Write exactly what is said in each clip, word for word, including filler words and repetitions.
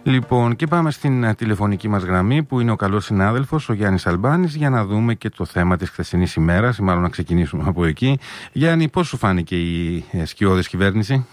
Λοιπόν, και πάμε στην τηλεφωνική μας γραμμή που είναι ο καλός συνάδελφος, ο Γιάννης Αλμπάνης, για να δούμε και το θέμα της χθεσινής ημέρας, ή μάλλον να ξεκινήσουμε από εκεί. Γιάννη, πώς σου φάνηκε η σκιώδης κυβέρνηση?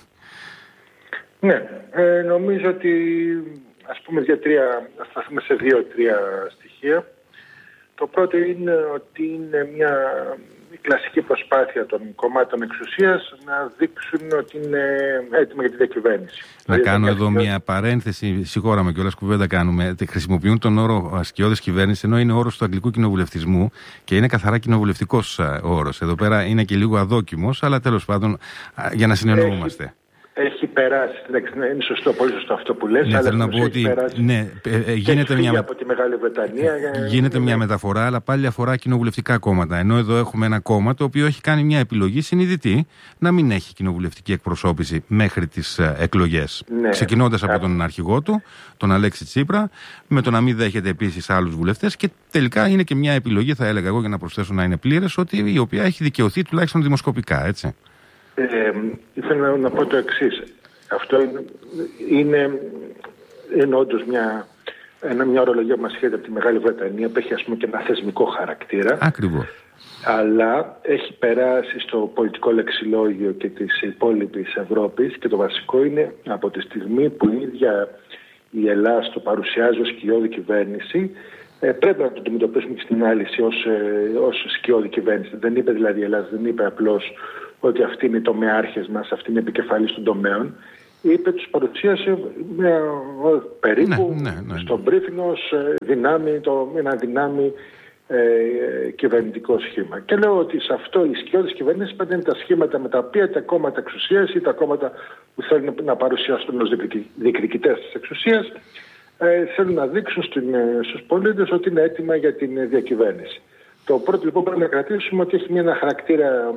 Ναι, ε, νομίζω ότι ας πούμε για τρία, ας σταθούμε σε δύο-τρία στοιχεία. Το πρώτο είναι ότι είναι μια κλασική προσπάθεια των κομμάτων εξουσίας να δείξουν ότι είναι έτοιμα για τη διακυβέρνηση. Να δηλαδή, κάνω εδώ μια παρένθεση, συγχώρα με κιόλας, κουβέντα κάνουμε. Χρησιμοποιούν τον όρο σκιώδης κυβέρνηση, ενώ είναι όρος του αγγλικού κοινοβουλευτισμού και είναι καθαρά κοινοβουλευτικός όρος. Εδώ πέρα είναι και λίγο αδόκιμος, αλλά τέλος πάντων για να συνεννοούμαστε. Έχει... Έχει περάσει, είναι σωστό, πολύ σωστό αυτό που λες, ναι, αλλά θέλω να πω ότι ναι, ε, γίνεται μια, από τη Μεγάλη Βρετανία, γίνεται είναι... μια μεταφορά, αλλά πάλι αφορά κοινοβουλευτικά κόμματα. Ενώ εδώ έχουμε ένα κόμμα το οποίο έχει κάνει μια επιλογή συνειδητή να μην έχει κοινοβουλευτική εκπροσώπηση μέχρι τις εκλογές. Ναι, ξεκινώντας από τον αρχηγό του, τον Αλέξη Τσίπρα, με το να μην δέχεται επίσης άλλους βουλευτές, και τελικά είναι και μια επιλογή, θα έλεγα εγώ, για να προσθέσω να είναι πλήρες, ότι η οποία έχει δικαιωθεί τουλάχιστον δημοσκοπικά, έτσι. Ε, ήθελα να, να πω το εξής. Αυτό είναι, είναι, είναι όντως μια, ένα, μια ορολογία που μας έρχεται από τη Μεγάλη Βρετανία, που έχει ας πούμε και ένα θεσμικό χαρακτήρα. Ακριβώς. Αλλά έχει περάσει στο πολιτικό λεξιλόγιο και της υπόλοιπης Ευρώπης, και το βασικό είναι από τη στιγμή που η ίδια η Ελλάδα το παρουσιάζει ως σκιώδη κυβέρνηση, ε, πρέπει να το αντιμετωπίσουμε και στην άλυση ως, ε, ως σκιώδη κυβέρνηση. Δεν είπε δηλαδή η Ελλάδα, δεν είπε απλώς ότι αυτοί είναι οι τομεάρχες μας, αυτοί είναι επικεφαλής των τομέων. Είπε, τους παρουσίασε μια, περίπου ναι, ναι, ναι, ναι. στο briefing ως δυνάμει, το, ένα δυνάμει ε, κυβερνητικό σχήμα. Και λέω ότι σε αυτό οι σκιώδεις κυβερνήσεις πάντα είναι τα σχήματα με τα οποία τα κόμματα εξουσίας ή τα κόμματα που θέλουν να παρουσιάσουν ως διεκδικητές της εξουσίας ε, θέλουν να δείξουν στην, στους πολίτες ότι είναι έτοιμα για την διακυβέρνηση. Το πρώτο λοιπόν πρέπει να κρατήσουμε ότι έχει μια χαρακτήρα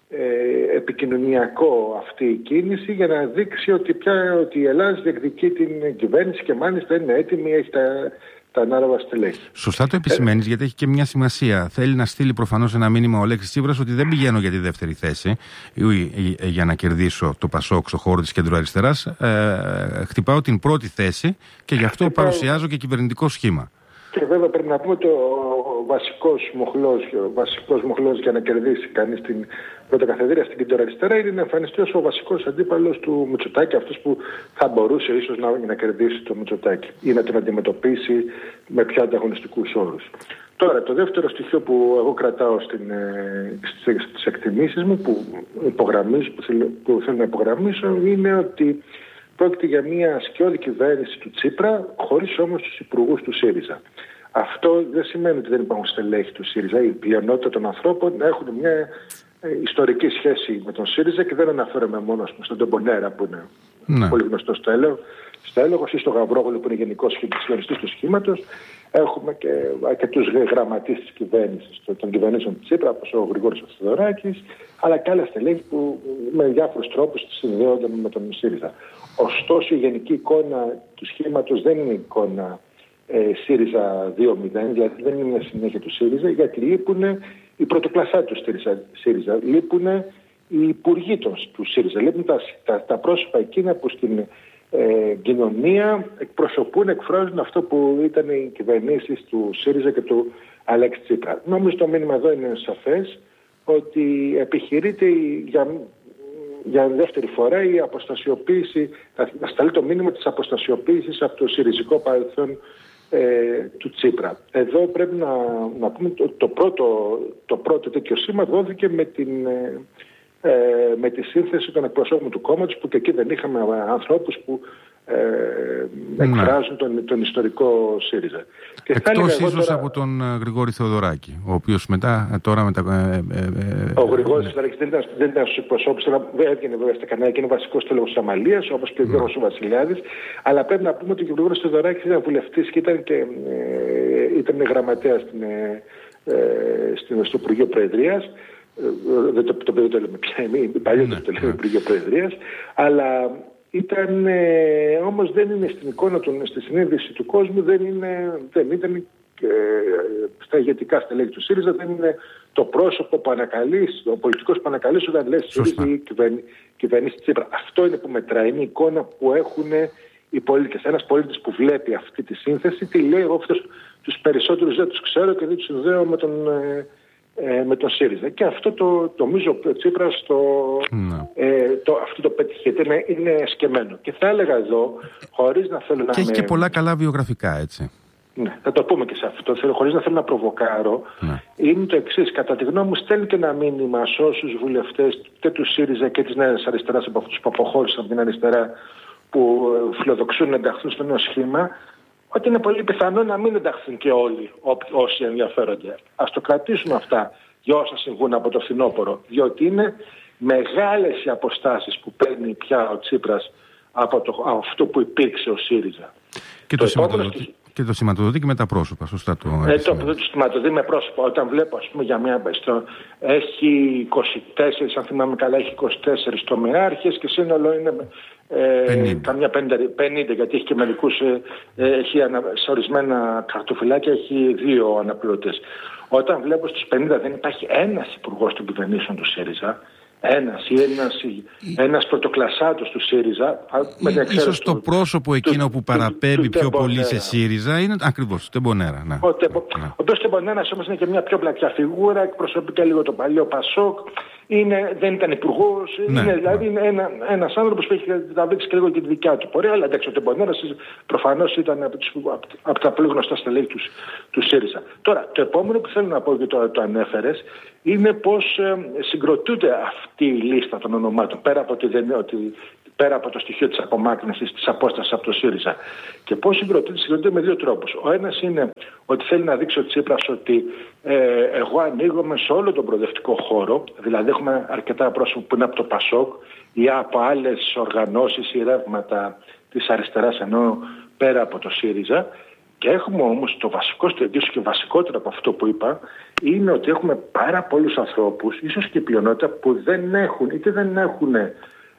Ε, επικοινωνιακό αυτή η κίνηση, για να δείξει ότι, πια, ότι η Ελλάδα διεκδικεί την κυβέρνηση και μάλιστα είναι έτοιμη, έχει τα, τα ανάλογα στελέχη. Σωστά το επισημαίνεις, ε, γιατί έχει και μια σημασία. Θέλει να στείλει προφανώς ένα μήνυμα ο Αλέξης Τσίπρας ότι δεν πηγαίνω για τη δεύτερη θέση ή για να κερδίσω το Πασόκ στο χώρο της κεντροαριστεράς. Ε, χτυπάω την πρώτη θέση και γι' αυτό χτυπάω... παρουσιάζω και κυβερνητικό σχήμα. Και βέβαια πρέπει να πούμε ότι ο βασικός μοχλός, ο βασικός μοχλός για να κερδίσει κανείς την πρώτη καθεδρία στην κεντροαριστερά είναι να εμφανιστεί ως ο βασικός αντίπαλος του Μητσοτάκη, αυτός που θα μπορούσε ίσως να, να κερδίσει το Μητσοτάκη ή να τον αντιμετωπίσει με πιο ανταγωνιστικούς όρους. Τώρα, το δεύτερο στοιχείο που εγώ κρατάω στην, στις εκτιμήσεις μου, που, υπογραμμίζω, που, θέλω, που θέλω να υπογραμμίσω, είναι ότι πρόκειται για μια σκιώδη κυβέρνηση του Τσίπρα, χωρίς όμως τους υπουργούς του ΣΥΡΙΖΑ. Αυτό δεν σημαίνει ότι δεν υπάρχουν στελέχη του ΣΥΡΙΖΑ. Η πλειονότητα των ανθρώπων έχουν μια ε, ιστορική σχέση με τον ΣΥΡΙΖΑ, και δεν αναφέρομαι μόνο στον Ντομπονέρα που είναι ναι. πολύ γνωστό στο έλεο, στο έλογος, ή στο Γαβρόγλου που είναι γενικός συντονιστής του σχήματος. Έχουμε και αρκετούς γραμματείς της κυβέρνησης, των κυβερνήσεων του Τσίπρα, όπως ο Γρηγόρης Θεοδωράκης, αλλά και άλλα στελέχη που με διάφορους τρόπους συνδέονται με τον ΣΥΡΙΖΑ. Ωστόσο, η γενική εικόνα του σχήματος δεν είναι εικόνα ε, ΣΥΡΙΖΑ δύο μηδέν, δηλαδή δεν είναι μια συνέχεια του ΣΥΡΙΖΑ, γιατί λείπουν οι πρωτοκλασσά του ΣΥΡΙΖΑ, λείπουν οι υπουργοί του ΣΥΡΙΖΑ, λείπουν τα, τα, τα πρόσωπα εκείνα που στην ε, κοινωνία εκπροσωπούν, εκφράζουν αυτό που ήταν οι κυβερνήσεις του ΣΥΡΙΖΑ και του Αλέξη Τσίπρα. Νομίζω το μήνυμα εδώ είναι σαφές, ότι επιχειρείται για... για δεύτερη φορά η αποστασιοποίηση, να σταλεί το μήνυμα της αποστασιοποίησης από το συριζικό παρελθόν ε, του Τσίπρα. Εδώ πρέπει να, να πούμε ότι το πρώτο, το πρώτο τέτοιο σήμα δόθηκε με, την, ε, με τη σύνθεση των εκπροσώπων του κόμματος, που και εκεί δεν είχαμε ανθρώπους που ε, εκφράζουν τον, τον ιστορικό ΣΥΡΙΖΑ. Εκτός ίσως τώρα... από τον uh, Γρηγόρη Θεοδωράκη, ο οποίος μετά τώρα μετα... Ε, ε, ε, ο Γρηγόρης ναι. Θεοδωράκης δεν ήταν, δεν ήταν στους εκπροσώπους, δεν έβγαινε βέβαια στα κανάλια και είναι βασικός τέλος της Αμαλίας, όπως και ο Γιώργος mm. Βασιλιάδης, αλλά πρέπει να πούμε ότι ο Γρηγόρης Θεοδωράκης ήταν βουλευτής και ήταν, και, ε, ήταν γραμματέας στην, ε, ε, στο Υπουργείο Προεδρίας. Δεν το, το, το, το λέμε πια, παλιό ναι, το λέμε ναι. Υπουργείο Προεδρίας, αλλά ήταν, ε, όμως δεν είναι στην εικόνα του, στη συνείδηση του κόσμου, δεν, είναι, δεν ήταν ε, στα ηγετικά στελέχη του ΣΥΡΙΖΑ, δεν είναι το πρόσωπο που ανακαλείς, ο πολιτικός που ανακαλείς όταν λες ΣΥΡΙΖΑ ή κυβερνήσει Τσίπρα. Αυτό είναι που μετράει, είναι η εικόνα που έχουν οι πολίτες. Ένας πολίτης που βλέπει αυτή τη σύνθεση, τι λέει, εγώ αυτούς τους περισσότερους δεν τους ξέρω και δεν τους συνδέω με τον, ε, με τον ΣΥΡΙΖΑ. Και αυτό το νομίζω ο Τσίπρας το, ε, το, αυτό το πέτυχε. Είναι, είναι σκεμμένο. Και θα έλεγα εδώ, χωρίς να θέλω να. Και έχει με... και πολλά καλά βιογραφικά, έτσι. Ναι, θα το πούμε και σε αυτό. Θέλω, χωρίς να θέλω να προβοκάρω, ναι. Είναι το εξής. Κατά τη γνώμη μου, στέλνει και ένα μήνυμα σε όσους βουλευτές και του ΣΥΡΙΖΑ και της Νέας Αριστεράς, από αυτούς που αποχώρησαν από την αριστερά, που φιλοδοξούν να ενταχθούν στο νέο σχήμα, ότι είναι πολύ πιθανό να μην ενταχθούν και όλοι όσοι ενδιαφέρονται. Ας το κρατήσουμε αυτά για όσα συμβούν από το φθινόπωρο, διότι είναι μεγάλες οι αποστάσεις που παίρνει πια ο Τσίπρας από, το, από αυτό που υπήρξε ο ΣΥΡΙΖΑ. Και το, το σηματοδοτεί και το σηματοδοτεί και με τα πρόσωπα, σωστά το ε, το, το, το σηματοδοτεί με πρόσωπα. Όταν βλέπω, ας πούμε, για μια στο, έχει είκοσι τέσσερα, αν θυμάμαι καλά, έχει είκοσι τέσσερα τομεάρχες και σύνολο είναι ε, καμιά πενήντα, γιατί έχει και μερικούς, ε, ε, έχει ανα, σε ορισμένα καρτοφυλάκια έχει δύο αναπληρωτές. Όταν βλέπω στους πενήντα δεν υπάρχει ένας υπουργός των κυβερνήσεων του ΣΥΡΙΖΑ, ένας ή ένας, ένας πρωτοκλασσάτος του ΣΥΡΙΖΑ. Ίσως το του, πρόσωπο εκείνο του, που παραπέμπει του, του, πιο του πολύ σε ΣΥΡΙΖΑ είναι ακριβώς το Τεμπονέρα. Ναι. Ο, Τεμπο, ναι. ο οποίος Τεμπονέρας όμως είναι και μια πιο πλατιά φιγούρα, εκπροσωπεί και λίγο το παλιό Πασόκ. Είναι, δεν ήταν υπουργός, ναι, είναι, δηλαδή ναι. είναι ένα, ένας άνθρωπος που έχει τραβήξει και λίγο και τη δικιά του πορεία. Αλλά εντάξει, ο Τεμπονέρας προφανώς ήταν από, τις, από, από τα πολύ γνωστά στελέχη του, του ΣΥΡΙΖΑ. Τώρα, το επόμενο που θέλω να πω και το, το ανέφερες είναι πως ε, συγκροτούνται αυτή η λίστα των ονομάτων πέρα από, τη, ότι, πέρα από το στοιχείο της απομάκρυνσης, της απόστασης από το ΣΥΡΙΖΑ. Και πώς συγκροτούνται, συγκροτούνται με δύο τρόπους. Ο ένας είναι ότι θέλει να δείξει ο Τσίπρας ότι ε, εγώ ανοίγομαι σε όλο τον προοδευτικό χώρο, δηλαδή έχουμε αρκετά πρόσωπα που είναι από το ΠΑΣΟΚ ή από άλλες οργανώσεις ή ρεύματα της αριστεράς, ενώ πέρα από το ΣΥΡΙΖΑ. Και έχουμε όμως το βασικό, στο ίσως και βασικότερο από αυτό που είπα, είναι ότι έχουμε πάρα πολλούς ανθρώπους, ίσως και πλειονότητα, που δεν έχουν, είτε δεν έχουν ε,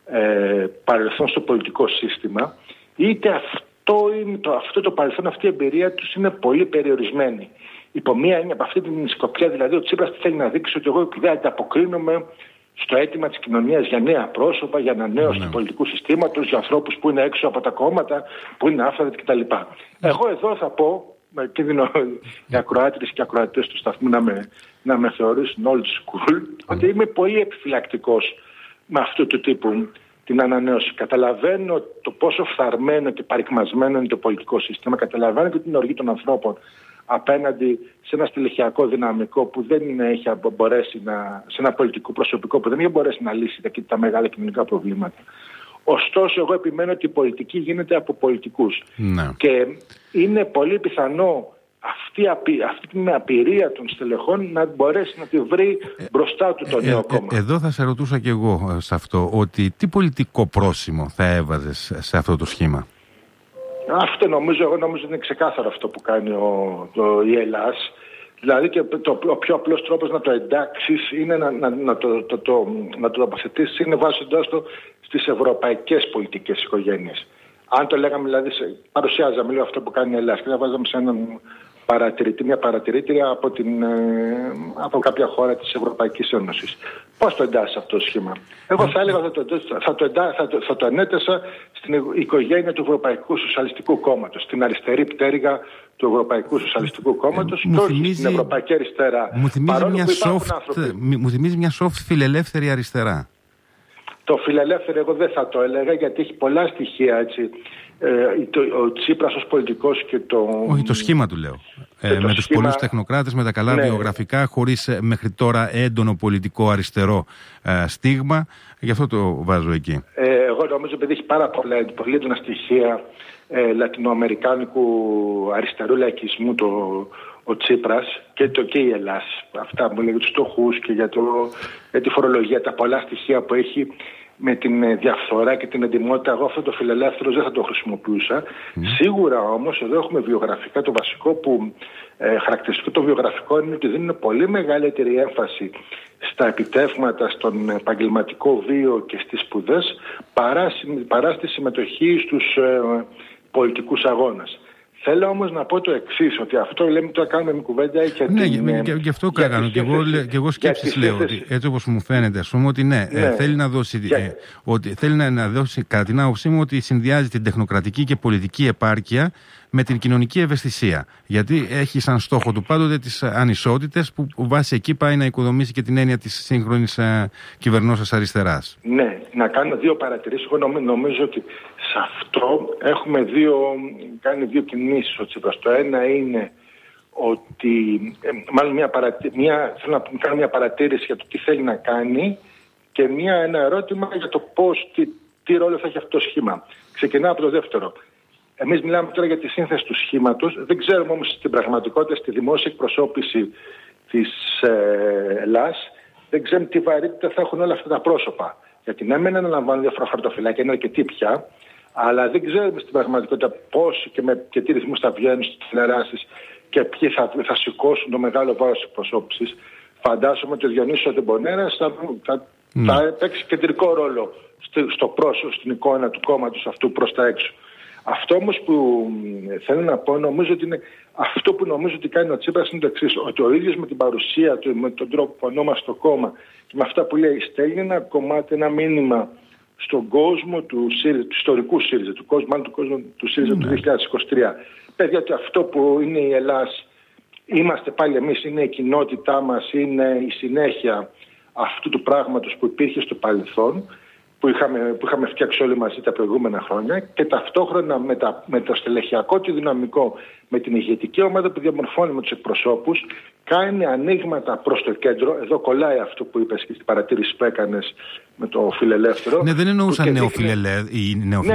παρελθόν στο πολιτικό σύστημα, είτε αυτό, είναι το, αυτό το παρελθόν, αυτή η εμπειρία τους είναι πολύ περιορισμένη. Υπό μία έννοια, από αυτή την σκοπιά, δηλαδή, ο Τσίπρας θέλει να δείξει ότι εγώ δεν ανταποκρίνομαι στο αίτημα της κοινωνίας για νέα πρόσωπα, για ανανέωση ναι. του πολιτικού συστήματος, για ανθρώπους που είναι έξω από τα κόμματα, που είναι άφθαρτοι κτλ. Ναι. Εγώ εδώ θα πω, με κίνδυνο οι ακροάτριες και ακροατές του σταθμού να με, να με θεωρήσουν old school, mm. ότι είμαι πολύ επιφυλακτικός με αυτού του τύπου την ανανέωση. Καταλαβαίνω το πόσο φθαρμένο και παρικμασμένο είναι το πολιτικό σύστημα, καταλαβαίνω και την οργή των ανθρώπων απέναντι σε ένα στελεχειακό δυναμικό που δεν έχει μπορέσει να, σε ένα πολιτικό προσωπικό που δεν έχει μπορέσει να λύσει τα, τα μεγάλα κοινωνικά προβλήματα. Ωστόσο, εγώ επιμένω ότι η πολιτική γίνεται από πολιτικούς. Ναι. Και είναι πολύ πιθανό αυτή, αυτή την απειρία των στελεχών να μπορέσει να τη βρει μπροστά του το ε, νέο ε, κόμμα. Ε, εδώ θα σε ρωτούσα και εγώ σε αυτό, ότι τι πολιτικό πρόσημο θα έβαζες σε αυτό το σχήμα? Αυτό νομίζω, εγώ νομίζω είναι ξεκάθαρο αυτό που κάνει ο, το, η Ελλάς. Δηλαδή και το, ο πιο απλός τρόπος να το εντάξεις είναι να, να, να το, το, το, να το τοποθετήσεις είναι βάζοντας το στις ευρωπαϊκές πολιτικές οικογένειες. Αν το λέγαμε, δηλαδή, σε, παρουσιάζαμε λίγο αυτό που κάνει η Ελλάς και θα βάζαμε σε έναν παρατηρητή, μια παρατηρήτρια από, την, ε, από κάποια χώρα της Ευρωπαϊκής Ένωσης. Πώς το εντάσσεις αυτό το σχήμα? Εγώ θα έλεγα θα το, θα το, θα το, θα το ενέτεσα στην οικογένεια του Ευρωπαϊκού Σοσιαλιστικού Κόμματος, στην αριστερή πτέρυγα του Ευρωπαϊκού Σοσιαλιστικού Κόμματος, ε, και όχι στην Ευρωπαϊκή Αριστερά. Μου θυμίζει, μια soft, μου θυμίζει μια soft φιλελεύθερη αριστερά. Το φιλελεύθερο εγώ δεν θα το έλεγα, γιατί έχει πολλά στοιχεία, έτσι. Ε, το, ο Τσίπρας ως πολιτικός και το... Όχι, το σχήμα του λέω. Ε, με σχήμα... τους πολλούς τεχνοκράτες, με τα καλά ναι. βιογραφικά, χωρίς ε, μέχρι τώρα έντονο πολιτικό αριστερό ε, στίγμα. Γι' αυτό το βάζω εκεί. Ε, εγώ νομίζω επειδή έχει πάρα πολλά, πολύ έντονα στοιχεία ε, λατινοαμερικάνικου αριστερού λαϊκισμού το, ο Τσίπρας και, το, και η Ελλάς. Αυτά που λέει για τους στοχούς και για, το, για τη φορολογία, τα πολλά στοιχεία που έχει με την διαφθορά και την εντιμότητα. Εγώ αυτό το φιλελεύθερο δεν θα το χρησιμοποιούσα. Mm. Σίγουρα όμως εδώ έχουμε βιογραφικά. Το βασικό που ε, χαρακτηριστικό το βιογραφικό είναι ότι δίνουν πολύ μεγαλύτερη έμφαση στα επιτεύγματα, στον επαγγελματικό βίο και στις σπουδές παρά, παρά στη συμμετοχή στους ε, πολιτικούς αγώνες. Θέλω όμως να πω το εξής, ότι αυτό λέμε τώρα κάνουμε μια κουβέντα για ναι, την... Ναι, γι' αυτό κάνω. Και εγώ, και εγώ σκέψεις λέω, ότι έτσι όπως μου φαίνεται, ας πούμε, ότι ναι, ναι. Ε, θέλει να δώσει, για... ε, ότι, θέλει να, να δώσει, κατά την άποψή μου, ότι συνδυάζει την τεχνοκρατική και πολιτική επάρκεια με την κοινωνική ευαισθησία. Γιατί έχει σαν στόχο του πάντοτε τις ανισότητες που, που βάσει εκεί πάει να οικοδομήσει και την έννοια της σύγχρονης ε, κυβερνώσας αριστεράς. Ναι, να κάνω δύο παρατηρήσεις. Εγώ νομίζω, νομίζω ότι σε αυτό έχουμε δύο, κάνει δύο κινήσεις ο Τσίπρας. Το ένα είναι ότι, ε, μάλλον μια παρατη... μια, θέλω να κάνω μια παρατήρηση για το τι θέλει να κάνει και μια, ένα ερώτημα για το πώς, τι, τι ρόλο θα έχει αυτό το σχήμα. Ξεκινάω από το δεύτερο. Εμείς μιλάμε τώρα για τη σύνθεση του σχήματος. Δεν ξέρουμε όμως στην πραγματικότητα, στη δημόσια εκπροσώπηση της ε, ΕΛΑΣ, δεν ξέρουμε τι βαρύτητα θα έχουν όλα αυτά τα πρόσωπα. Γιατί ναι, μεν αναλαμβάνουν διάφορα χαρτοφυλάκια, είναι αρκετοί πια, αλλά δεν ξέρουμε στην πραγματικότητα πώς και με και τι ρυθμούς θα βγαίνουν στις τηλεοράσεις και ποιοι θα, θα σηκώσουν το μεγάλο βάρος της εκπροσώπησης. Φαντάζομαι ότι ο Διονύσης Τεμπονέρας θα, θα, mm. θα παίξει κεντρικό ρόλο στο, στο πρόσωπο, στην εικόνα του κόμματος αυτού προς τα έξω. Αυτό όμως που θέλω να πω, νομίζω ότι είναι αυτό που νομίζω ότι κάνει ο Τσίπρας είναι το εξής, ότι ο ίδιος με την παρουσία του, με τον τρόπο που ονόμασε το κόμμα και με αυτά που λέει, στέλνει ένα κομμάτι, ένα μήνυμα στον κόσμο του, ΣΥΡΙΖΑ, του ιστορικού ΣΥΡΙΖΑ, του κόσμου, μάλλον του κόσμου του ΣΥΡΙΖΑ mm. του δύο χιλιάδες είκοσι τρία. Παιδιά, ότι αυτό που είναι η Ελλάς, είμαστε πάλι εμείς, είναι η κοινότητά μας, είναι η συνέχεια αυτού του πράγματος που υπήρχε στο παρελθόν, που είχαμε, που είχαμε φτιάξει όλοι μαζί τα προηγούμενα χρόνια, και ταυτόχρονα με, τα, με το στελεχειακό του δυναμικό, με την ηγετική ομάδα που διαμορφώνει με τους εκπροσώπους, κάνει ανοίγματα προς το κέντρο. Εδώ κολλάει αυτό που είπες και στην παρατήρηση που έκανες με το φιλελεύθερο. Ναι, δεν εννοούσα νεοφιλελεύθερη,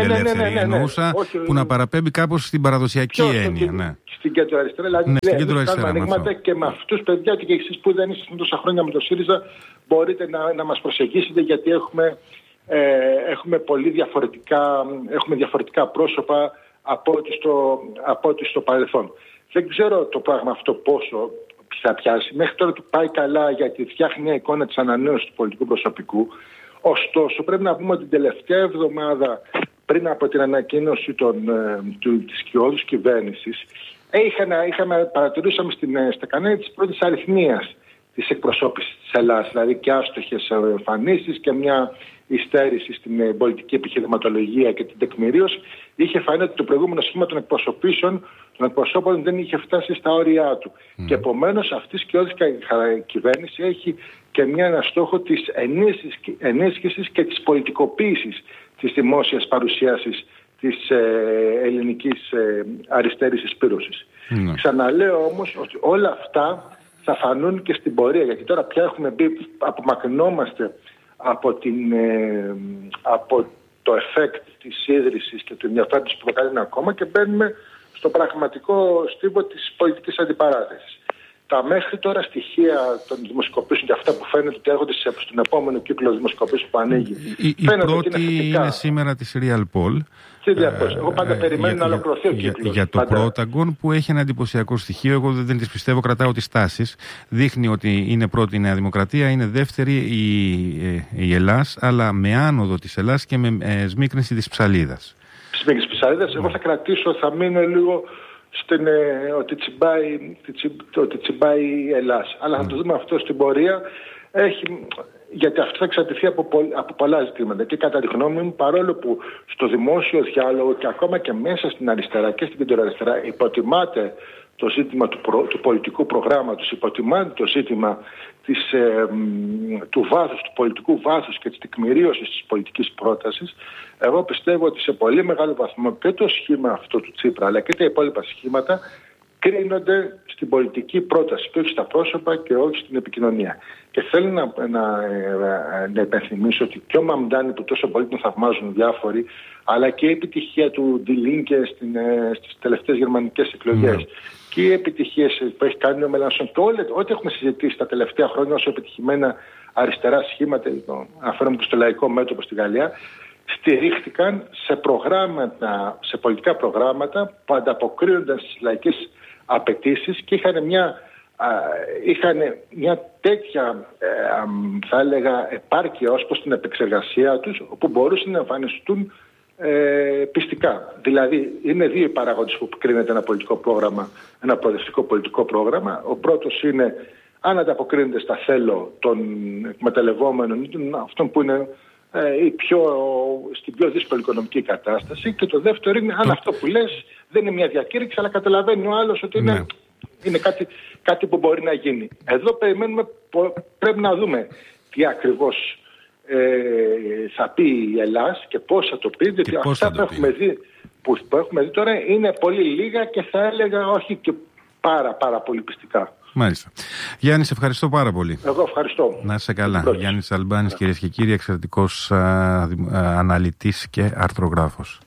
εννοούσα όχι, που να παραπέμπει κάπως στην παραδοσιακή έννοια. Ναι. Στην κέντρο αριστερά, δηλαδή ναι, στην κέντρο αριστερά, κάνουμε ανοίγματα και με αυτούς, παιδιά, ότι και εσείς που δεν είστε τόσα χρόνια με το ΣΥΡΙΖΑ, μπορείτε να, να μας προσεγγίσετε, γιατί έχουμε. Ε, έχουμε πολύ διαφορετικά, έχουμε διαφορετικά πρόσωπα από ό,τι στο, από ό,τι στο παρελθόν. Δεν ξέρω το πράγμα αυτό πόσο θα πιάσει. Μέχρι τώρα του πάει καλά, γιατί φτιάχνει μια εικόνα της ανανέωσης του πολιτικού προσωπικού. Ωστόσο, πρέπει να πούμε ότι την τελευταία εβδομάδα, πριν από την ανακοίνωση των, ε, του, της κοιόδους κυβέρνησης, ε, είχαμε, είχαμε, παρατηρούσαμε στην, στα κανάλια της πρώτης αριθμίας της εκπροσώπησης της Ελλάδας, δηλαδή και άστοχες εμφανίσεις και μια υστέρηση στην πολιτική επιχειρηματολογία και την τεκμηρίωση. Είχε φανεί ότι το προηγούμενο σχήμα των εκπροσωπήσεων των εκπροσώπων δεν είχε φτάσει στα όρια του. Mm. Και επομένως αυτή και όλη η κυβέρνηση έχει και μια ένα στόχο της ενίσχυσης και της πολιτικοποίησης της δημόσιας παρουσίασης της ε, ελληνικής ε, αριστερής εισπύρωσης. Mm. Ξαναλέω όμως ότι όλα αυτά θα φανούν και στην πορεία, γιατί τώρα πια έχουμε μπει, απομακρυνόμαστε από, την, ε, από το εφέκτ της ίδρυσης και του ενδιαφέροντος που προκαλεί ένα κόμμα και μπαίνουμε στο πραγματικό στίβο της πολιτικής αντιπαράθεσης. Τα μέχρι τώρα στοιχεία των δημοσκοπήσεων και αυτά που φαίνεται ότι έρχονται στον επόμενο κύκλο δημοσκοπήσεων που ανοίγει. Η, η πρώτη είναι, είναι σήμερα της Real Poll. Εγώ πάντα ε, περιμένω για, να ολοκληρωθεί ο κύκλος. Για το Πρόταγκον, που έχει ένα εντυπωσιακό στοιχείο, εγώ δεν τις πιστεύω, κρατάω τις τάσεις. Δείχνει ότι είναι πρώτη η Νέα Δημοκρατία, είναι δεύτερη η, η Ελλάς, αλλά με άνοδο της Ελλάς και με ε, σμίκρινση της Ψαλίδας. Σμίκρινση της Ψαλίδας, εγώ θα κρατήσω, θα μείνω λίγο στην, ε, ότι, τσιμπάει, ότι τσιμπάει η Ελλάς. Αλλά θα το δούμε αυτό στην πορεία. Έχει, γιατί αυτό θα εξαρτηθεί από, πο, από πολλά ζητήματα. Και κατά τη γνώμη μου, παρόλο που στο δημόσιο διάλογο και ακόμα και μέσα στην αριστερά και στην κεντροαριστερά υποτιμάται το ζήτημα του, προ, του πολιτικού προγράμματος, υποτιμάται το ζήτημα της, ε, του βάθους, του πολιτικού βάθους και της τεκμηρίωσης της πολιτικής πρότασης, εγώ πιστεύω ότι σε πολύ μεγάλο βαθμό και το σχήμα αυτό του Τσίπρα αλλά και τα υπόλοιπα σχήματα κρίνονται στην πολιτική πρόταση και όχι στα πρόσωπα και όχι στην επικοινωνία. Και θέλω να, να, να υπενθυμίσω ότι και ο Μαμντάνη που τόσο πολύ τον θαυμάζουν διάφοροι, αλλά και η επιτυχία του Ντιλίνκε στις τελευταίες γερμανικές εκλογές mm. και οι επιτυχίες που έχει κάνει ο Μελανσόν και ό,τι έχουμε συζητήσει τα τελευταία χρόνια όσο επιτυχημένα αριστερά σχήματα, αναφέρομαι και στο λαϊκό μέτωπο στη Γαλλία, στηρίχτηκαν σε προγράμματα, σε πολιτικά προγράμματα που ανταποκρίνονταν στις λαϊκές απαιτήσεις και είχαν μια, α, είχαν μια τέτοια ε, α, θα έλεγα επάρκεια ως προς την επεξεργασία τους, όπου μπορούσαν να εμφανιστούν ε, πιστικά. Δηλαδή, είναι δύο οι παράγοντες που κρίνεται ένα πολιτικό πρόγραμμα, ένα προοδευτικό πολιτικό πρόγραμμα. Ο πρώτος είναι αν ανταποκρίνεται στα θέλω των εκμεταλλευόμενων, αυτών που είναι ε, η πιο, στην πιο δύσκολη οικονομική κατάσταση. Και το δεύτερο είναι αν αυτό που λες δεν είναι μια διακήρυξη, αλλά καταλαβαίνει ο άλλος ότι είναι, ναι. είναι κάτι, κάτι που μπορεί να γίνει. Εδώ περιμένουμε, πρέπει να δούμε τι ακριβώς ε, θα πει η Ελλάς και πώς θα το πει, διότι αυτά που έχουμε, δει, που, που έχουμε δει τώρα είναι πολύ λίγα και θα έλεγα όχι και πάρα πάρα πολύ πιστικά. Μάλιστα. Γιάννη, σε ευχαριστώ πάρα πολύ. Εγώ ευχαριστώ. Να είσαι καλά. Γιάννης Αλμπάνης, κυρίες και κύριοι, εξαιρετικός αναλυτής και αρθρογράφος.